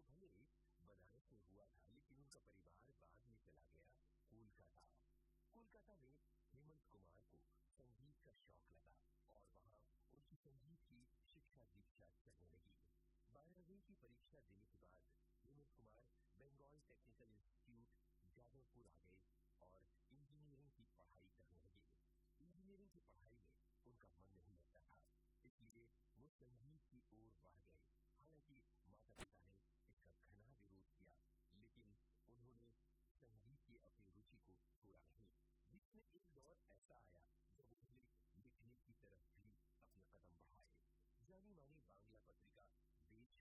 तो भले बनारस में हुआ था, लेकिन उनका परिवार बाद में चला गया कोलकाता। कोलकाता में हेमंत कुमार को संगीत का शौक लगा और वहां उनकी संगीत की शिक्षा दीक्षा चलने लगी। 12वीं की परीक्षा देने के बाद हेमंत कुमार बंगाल टेक्निकल इंस्टीट्यूट जादवपुर आ गए और इंजीनियरिंग की पढ़ाई करने लगे। इंजीनियरिंग की पढ़ाई में उनका मन नहीं लगता था, इसलिए वो संगीत की ओर बढ़ गए